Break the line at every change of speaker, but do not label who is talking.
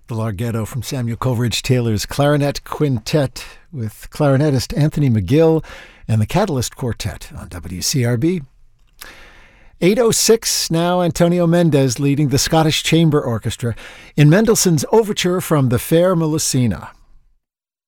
The Larghetto from Samuel Coleridge Taylor's Clarinet Quintet with clarinetist Anthony McGill and the Catalyst Quartet on WCRB. 8:06 now, Antonio Mendez leading the Scottish Chamber Orchestra in Mendelssohn's Overture from the Fair Melusina.